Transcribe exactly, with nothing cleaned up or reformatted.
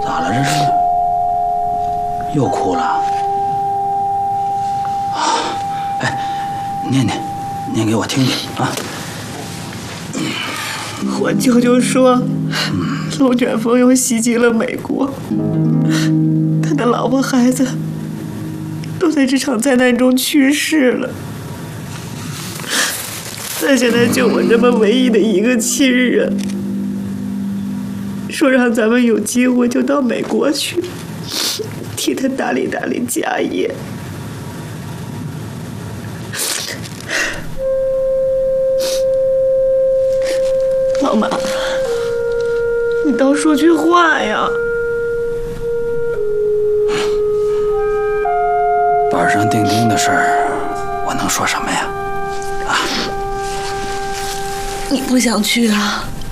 咋了这是？又哭了？啊，哎，念念，念给我听听啊！ 我舅舅说，龙卷风又袭击了美国，他的老婆孩子都在这场灾难中去世了。他现在就我这么唯一的一个亲人，说让咱们有机会就到美国去，替他打理打理家业。老马，你倒说句话呀！ 板上钉钉的事儿，我能说什么呀？啊！ 你不想去啊？